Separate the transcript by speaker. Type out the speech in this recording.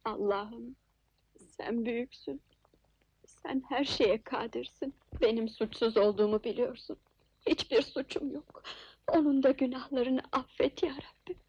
Speaker 1: Allah'ım, sen büyüksün. Sen her şeye kadirsin. Benim suçsuz olduğumu biliyorsun. Hiçbir suçum yok. Onun da günahlarını affet ya Rabbi.